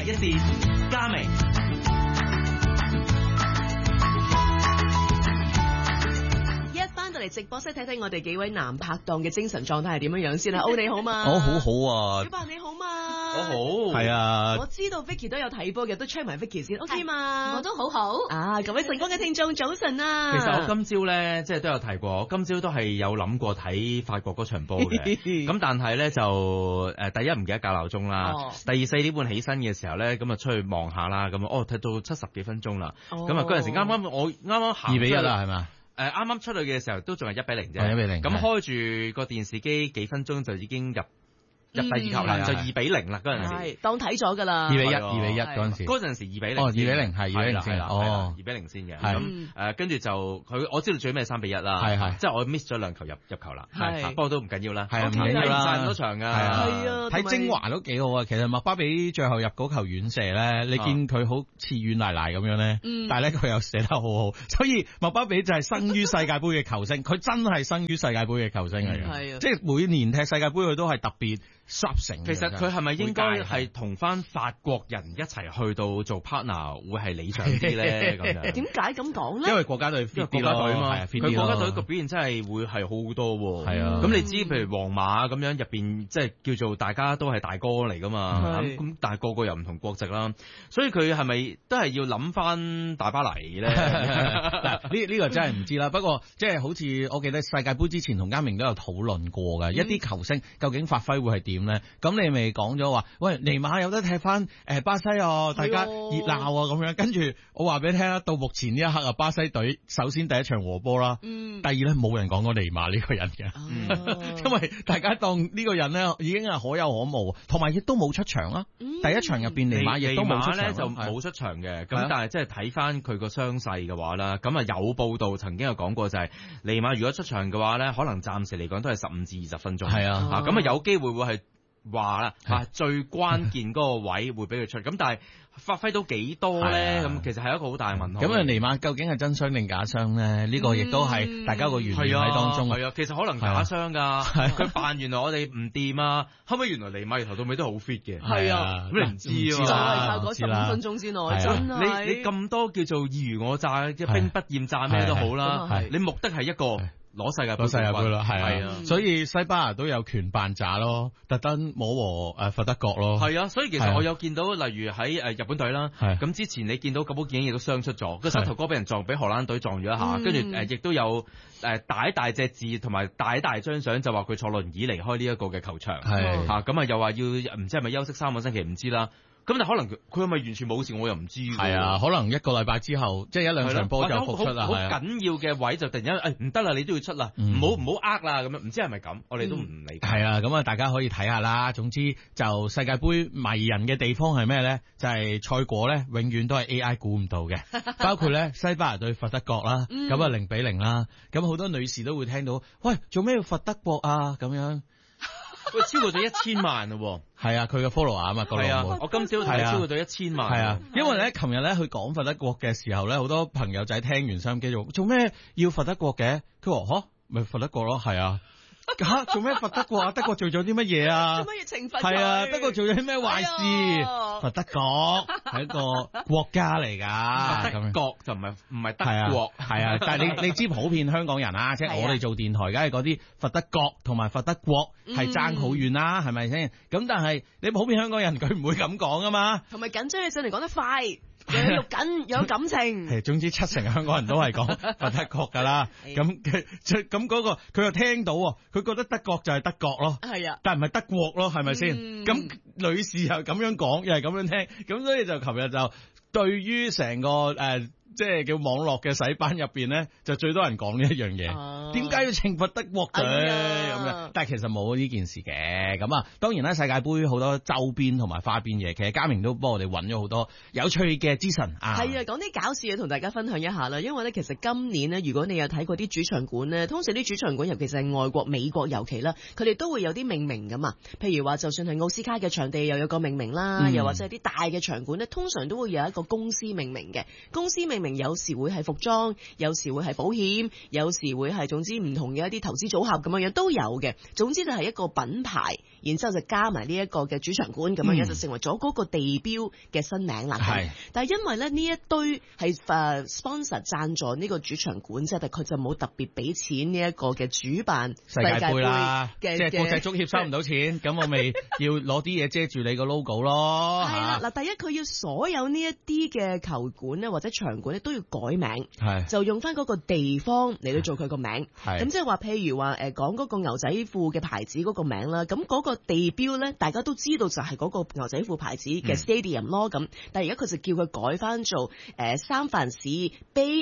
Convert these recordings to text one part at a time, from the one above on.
一線，嘉明。 翻到嚟直播室睇睇我哋幾位男拍檔嘅精神狀態係點樣樣先啦。歐你好嘛？ 我好好啊。 小白你好嘛？ 我好。 係啊。 我知道 Vicky 都有睇波嘅，都 check 埋 Vicky 先 ，OK 嘛？ 我都好好。 啊，各位晨光嘅聽眾早晨啊！ 其實我今朝咧，即係都有提過，我今朝都係有諗過睇法國嗰場波嘅。咁但係咧就第一唔記得校鬧鐘啦，第二4點半起身嘅時候咧，咁啊出去望下啦，咁睇到70幾分鐘啦。咁啊嗰陣時啱啱行 2-1啦，係嘛？ 啱啱出去嘅時候都仲係1-0啫 ，1-0。 咁開住個電視機幾分鐘就已經入第二球啦，就2-0啦嗰陣時。 係當睇咗㗎啦。 2-1嗰陣時。 嗰陣時2-0。 哦，2-0係2-0先。 哦，2-0先嘅。咁跟住就我知道最尾係3-1啦。係。即係我 miss 咗2球入球啦。係。不過都唔緊要啦。 係唔緊要啦。 睇唔多場㗎。係啊。 睇精華都幾好啊！其實麥巴比最後入嗰球遠射咧，你見佢好似軟賴賴咁樣咧，但係咧佢又射得好好，所以麥巴比就係生於世界盃嘅球星，佢真係生於世界盃嘅球星嚟嘅。係啊。即係每年踢世界盃佢都係特別。其實佢係咪應該係同翻法國人一齊去到做 partner 會係理想啲咧？咁樣點解咁講咧？ 因為國家隊 fit 啲咯， 佢國家隊個表現真係會係好好多喎。係啊，咁你知譬如皇馬咁樣入邊，即係叫做大家都係大哥嚟噶嘛。咁但係個個又唔同國籍啦，所以佢係咪都係要諗翻大巴黎咧？ 呢個真係唔知啦。不過即係好似我記得世界盃之前同嘉明都有討論過嘅，一啲球星究竟發揮會係點？咁你咪講咗話，喂，尼馬有得踢翻巴西啊，大家熱鬧啊咁樣。跟住我話俾你聽啦，到目前呢一刻啊，巴西隊首先第一場和波啦，第二咧冇人講過尼馬呢個人嘅，因為大家當呢個人咧已經係可有可無，同埋亦都冇出場啦。第一場入邊尼馬亦都冇出場咧， 就冇出場嘅。咁但係即係睇翻佢個傷勢嘅話啦，咁啊有報道曾經有講過就係尼馬如果出場嘅話咧，可能暫時嚟講都係15至20分鐘。係啊，咁啊有機會會係。話啦，最關鍵嗰個位會俾佢出，咁但係發揮到幾多咧？咁其實係一個好大嘅問題。 咁尼馬究竟係真傷定假傷咧？呢個亦都係大家個懸念喺當中。 係啊，其實可能假傷㗎。佢扮原來我哋唔掂啊，後尾原來尼馬由頭到尾都好 fit 嘅。係啊，咁你唔知啊？ 就係靠嗰15分鐘之內，真係你咁多叫做爾虞我詐，即係兵不厭詐咩都好啦。你目的係一個。攞世界盃啦，係啊，所以西班牙都有權扮渣咯，特登摸和佛德國咯。 係啊，所以其實我有見到，例如喺日本隊啦，咁之前你見到久保建英亦都傷出咗，個膝頭哥俾人撞，俾荷蘭隊撞咗一下，跟住亦都有大隻字同埋大張相，就話佢坐輪椅離開呢一個嘅球場，咁啊又話要唔知係咪休息3個星期唔知啦。咁但可能佢係咪完全冇事，我又唔知。係啊， 可能1個禮拜之後，即係1-2場波就復出啦。 好緊要嘅位就突然間，唔得啦，你都要出啦，唔好呃啦咁樣，唔知係咪咁？我哋都唔理解。係啊，咁啊，大家可以睇下啦。總之就世界盃迷人嘅地方係咩咧？就係賽果咧，永遠都係 AI 估唔到嘅。包括咧西班牙對佛德國啦，咁啊0-0啦，咁好多女士都會聽到，喂，做咩要佛德國啊？咁樣。 喂，超過咗1000萬咯喎！ 係啊，佢嘅 follower 啊嘛， 係啊，我今朝睇超過咗1000萬。 係啊，因為咧，琴日咧佢講佛德國嘅時候咧，好多朋友仔聽完收音機做咩要佛德國嘅？佢話咪佛德國咯，係啊。做咩佛德國啊？德國做咗啲乜嘢啊？ 做乜嘢懲罰？ 係啊，德國做咗啲咩壞事？佛德國係一個國家嚟㗎， 德國就唔係德國， 係啊。但係你知普遍香港人啊，即係我哋做電台，梗係嗰啲佛德國同埋佛德國係爭好遠啦，係咪先？咁但係你普遍香港人佢唔會咁講啊嘛。 同埋緊張起上嚟講得快。又有肉緊，又有感情。 係，總之70%香港人都係講佛德國㗎啦。咁嗰個佢又聽到，佢覺得德國就係德國咯。係啊，但係唔係德國咯，係咪先？咁女士又咁樣講，又係咁樣聽，咁所以就琴日就對於成個即係叫網絡嘅洗版入邊咧，就最多人講呢一樣嘢。點解要懲罰德國隊咁樣？但係其實冇呢件事嘅。咁啊，當然啦，世界盃好多周邊同埋花邊嘢，其實嘉明都幫我哋揾咗好多有趣嘅資訊啊。 係啊，講啲搞笑嘢同大家分享一下啦。因為咧，其實今年咧，如果你有睇過啲主場館咧，通常啲主場館，尤其是係外國、美國尤其啦，佢哋都會有啲命名噶嘛。譬如話，就算係奧斯卡嘅場地又有個命名啦，又或者係啲大嘅場館咧，通常都會有一個公司命名嘅。公司命名有時會係服裝，有時會係保險，有時會係總之唔同嘅一啲投資組合咁樣樣都有嘅。總之就係一個品牌然之後就加埋呢一個嘅主場館咁樣，就成為咗嗰個地標嘅新名啦。但係因為咧呢一堆係sponsor 贊助呢個主場館啫，但佢就冇特別俾錢呢一個嘅主辦世界盃啦，即係國際足協收唔到錢，咁我咪要攞啲嘢遮住你個 logo 咯。係啦，嗱，第一佢要所有呢一啲嘅球館咧或者場館咧都要改名，就用翻嗰個地方嚟到做佢個名。咁即係話，譬如話講嗰個牛仔褲嘅牌子嗰個名啦，咁嗰個地標咧大家都知道就係嗰個牛仔褲牌子嘅 stadium 咯。咁但係而家佢就叫佢改翻做三藩市 Bay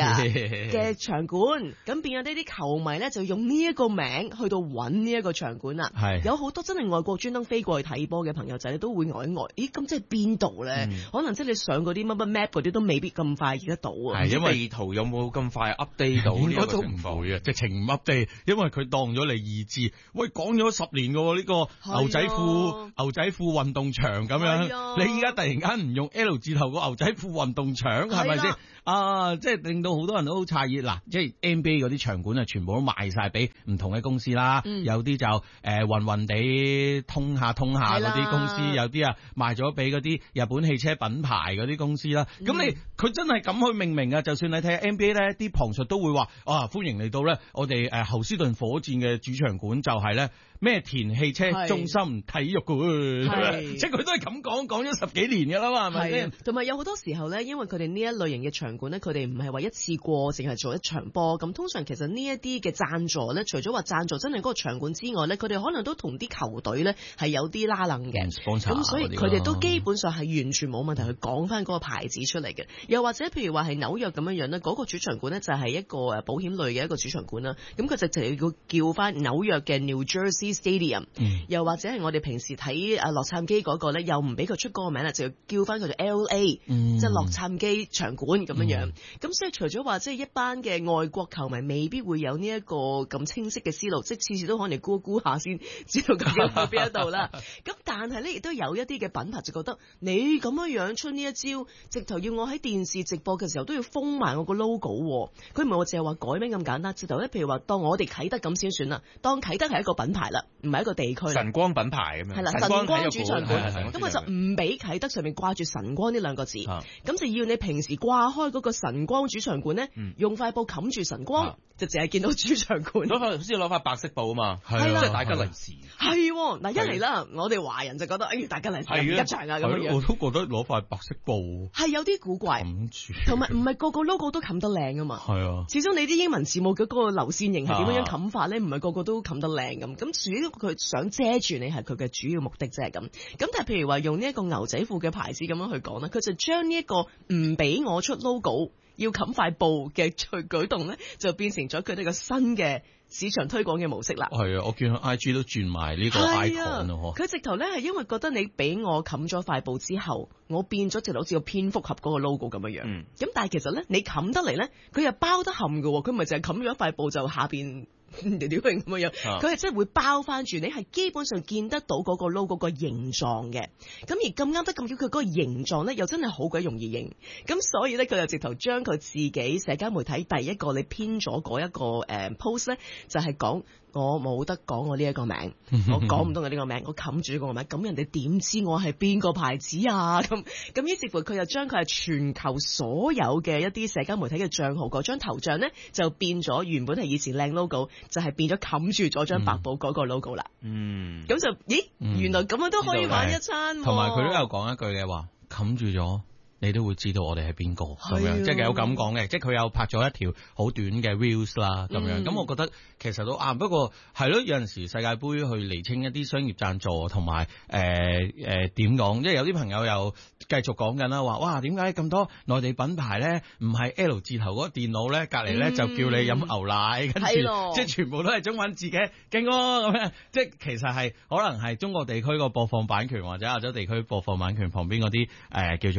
Area 嘅場館，咁變咗呢啲球迷咧就用呢一個名去到揾呢一個場館啦。有好多真係外國專登飛過去睇波嘅朋友仔咧都會呆，咦咁即係邊度咧？可能即係你上嗰啲乜乜 map 嗰啲都未必咁快見得到啊。因為地圖有冇咁快 update 到呢個情況？會啊，直情唔 update，因為佢當咗你意志。喂，講咗10年嘅呢個牛仔褲運動場咁樣，你依家突然間唔用 L 字頭個牛仔褲運動場，係咪先？即係令到好多人都好詫異。嗱，即係 NBA 嗰啲場館啊，全部都賣晒俾唔同嘅公司啦。有啲就混混地通下嗰啲公司，有啲賣咗俾嗰啲日本汽車品牌嗰啲公司啦。咁佢真係咁去命名啊！就算你睇下 NBA 咧，啲旁述都會話歡迎嚟到咧，我哋侯斯頓火箭嘅主場館就係咧咩田汽車中心體育館，即係佢都係咁講咗10幾年㗎啦嘛，係咪先？同埋有好多時候咧，因為佢哋呢一類型嘅場館咧，佢哋唔係話一次過淨係做一場波，咁通常其實呢一啲嘅贊助咧，除咗話贊助真係嗰個場館之外咧，佢哋可能都同啲球隊咧係有啲拉楞嘅，咁所以佢哋都基本上係完全冇問題去講翻嗰個牌子出嚟嘅。又或者譬如話係紐約咁樣樣咧，嗰個主場館咧就係一個保險類嘅一個主場館啦，咁佢就要叫翻紐約嘅 New Jersey Stadium，又或者係我哋平時睇洛杉磯嗰個咧，又唔俾佢出嗰個名啦，就要叫翻佢做 LA，即係洛杉磯場館咁樣樣。咁所以除咗話即係一班嘅外國球迷未必會有呢一個咁清晰嘅思路，即係次次都可能估下先知道究竟去邊一度啦。咁但係咧亦都有一啲嘅品牌就覺得你咁樣出呢一招，直頭要我喺電視直播嘅時候都要封埋我個 logo，佢唔係我淨係話改名咁簡單，直頭咧譬如話當我哋啟德咁先算啦，當啟德係一個品牌啦，唔係一個地區。晨光品牌咁樣。係啦，晨光主場館，咁佢就唔俾啟德上面掛住晨光呢兩個字，咁就要你平時掛開嗰個晨光主場館咧，用塊布冚住晨光，就淨係見到主場館。先攞塊白色布啊嘛，係啦，即係大吉利是。係嗱，一嚟啦，我哋華人就覺得大吉利是一場啊咁樣。我都覺得攞塊白色布係有啲古怪，冚住，同埋唔係個個 logo 都冚得靚啊嘛。係啊，始終你啲英文字母嗰個流線型係點樣冚法咧，唔係個個都冚得靚咁。咁主要佢想遮住你係佢嘅主要目的啫咁。咁但係譬如話用呢一個牛仔褲嘅牌子咁樣去講咧，佢就將呢一個唔俾我出 logo，要冚塊布嘅舉動咧，就變成咗佢哋個新嘅市場推廣嘅模式啦。係啊，我見佢 IG 都轉埋呢個 icon 咯。佢直頭咧係因為覺得你俾我冚咗塊布之後，我變咗直頭好似個蝙蝠俠嗰個 logo 咁樣樣。咁但係其實咧，你冚得嚟咧，佢又包得冚嘅，佢唔係淨係冚咗一塊布就下邊條條咁樣，佢係真係會包翻住，你係基本上見得到嗰個 logo 個形狀嘅。咁而咁啱得咁巧，佢嗰個形狀咧又真係好鬼容易認。咁所以咧，佢又直頭將佢自己社交媒體第一個你編咗嗰一個post 咧，就係講我冇得講我呢一個名，我講唔到我呢個名，我冚住個名，咁人哋點知我係邊個牌子啊？咁於是乎佢又將佢係全球所有嘅一啲社交媒體嘅帳號嗰張頭像咧，就變咗原本係以前靚 logo，就係變咗冚住咗張白布嗰個 logo 啦。咁就原來咁樣都可以玩一餐。同埋佢都有講一句嘅話，冚住咗你都會知道我哋係邊個咁樣，即係有咁講嘅，即係佢有拍咗一條好短嘅 reels 啦咁樣。咁我覺得其實都啱，不過係咯，有陣時世界盃去釐清一啲商業贊助同埋點講，即係有啲朋友又繼續講緊啦，話哇點解咁多內地品牌咧唔係 L 字頭嗰個電腦咧，隔離咧就叫你飲牛奶，跟住即係全部都係中文字嘅，勁喎咁樣。即係其實係可能係中國地區個播放版權或者亞洲地區播放版權旁邊嗰啲叫做橫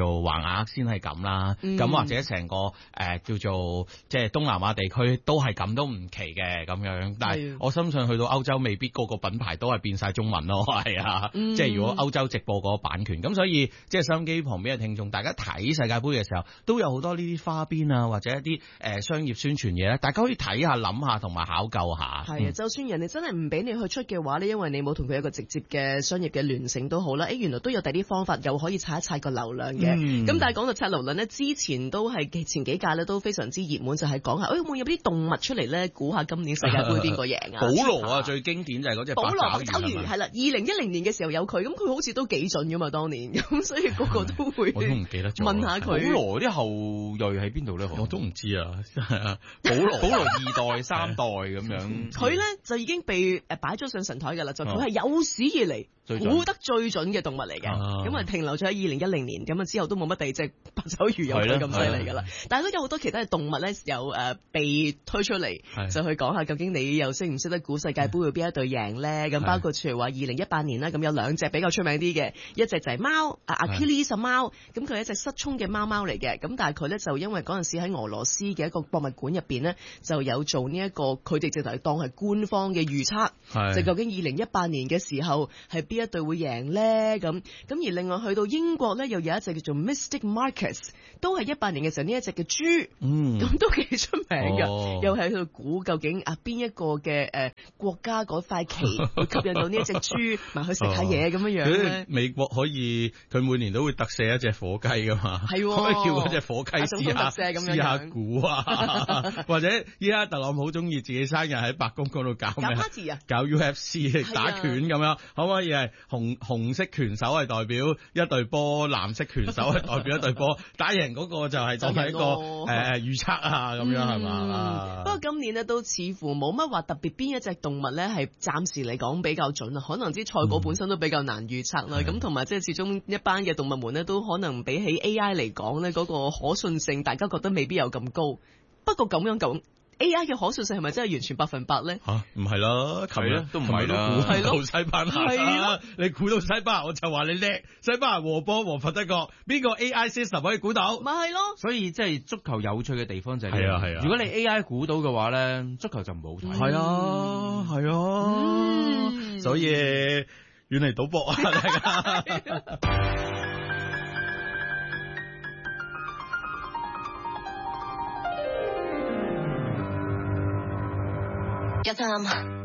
額先係咁啦。咁或者成個叫做即係東南亞地區都係咁都唔奇嘅咁樣。但係我相信去到歐洲未必個個品牌都係變晒中文咯，係啊。即係如果歐洲直播嗰個版權，咁所以即係收音機旁邊嘅聽眾，大家睇世界盃嘅時候都有好多呢啲花邊啊，或者一啲商業宣傳嘢咧，大家可以睇下、諗下同埋考究下。 係啊，就算人哋真係唔俾你去出嘅話咧，因為你冇同佢有個直接嘅商業嘅聯繫都好啦。原來都有第啲方法又可以刷一刷個流量嘅。咁但係講到刷流量咧，之前都係前幾屆咧都非常之熱門，就係講下會唔會有啲動物出嚟咧，估下今年世界盃邊個贏啊？ 保羅啊，最經典就係嗰隻八爪魚係啦，2010年嘅時候有佢，咁佢好似都幾準噶嘛，當年咁，所以個個都會我都唔記得咗。 問下佢。 保羅啲後裔喺邊度咧？ 我都唔知啊。 保羅2代3代咁樣， 佢咧就已經被擺咗上神台噶啦，就佢係有史以嚟估得最準嘅動物嚟嘅。咁啊停留咗喺2010年，咁啊之後都冇乜第二隻八爪魚有佢咁犀利噶啦。但係都有好多其他嘅動物咧，有被推出嚟，就去講下究竟你又識唔識得估世界盃會邊一隊贏咧？咁包括譬如話2018年啦，咁有兩隻比較出名啲嘅，一隻就係貓Achilles貓，咁佢係一隻失聰嘅貓貓嚟嘅。咁但係佢咧就因為嗰陣時喺俄羅斯嘅一個博物館入邊呢，就有做呢一個佢哋直頭係當係官方嘅預測，就究竟2018年嘅時候係邊一隊會贏咧？咁而另外去到英國咧，又有一隻叫做 Mystic Marcus， 都係18年嘅時候呢一隻嘅豬，咁都幾出名嘅，又係去估究竟邊一個嘅國家嗰塊旗會吸引到呢一隻豬埋去食下嘢咁樣咧。 美國可以佢每年都會特赦一隻火雞噶嘛，可唔可以叫嗰隻火雞試下估啊？或者依家特朗普中意自己生日喺白宮嗰度搞咩？搞 party 啊，搞 UFC 打拳咁樣，可唔可以係紅色拳手係代表一隊波，藍色拳手係代表一隊波，打贏嗰個就係當係一個預測啊咁樣係嘛？ 不過今年呢都似乎冇乜話特別邊一隻動物咧係暫時嚟講比較準啊，可能啲賽果本身都比較難預測啦。咁同埋即係始終一班嘅動物們呢都可能比起 AI 嚟講呢嗰個可信性，大家覺得未必有咁高。不過咁樣講 ，AI 嘅可信性係咪真係完全100%咧？ 唔係啦，琴日都唔係啦，估到西班牙，你估到西班牙我就話你叻。西班牙和波和佛得角，邊個 AI system 可以估到？ 咪係咯。 所以即係足球有趣嘅地方就係係啊。 如果你 AI 估到嘅話咧，足球就唔好睇。 係啊，所以遠離賭博啊，大家。 FM